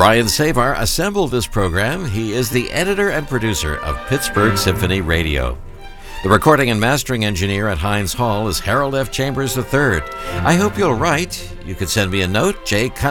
Brian Savar assembled this program. He is the editor and producer of Pittsburgh Symphony Radio. The recording and mastering engineer at Heinz Hall is Harold F. Chambers III. I hope you'll write. You could send me a note,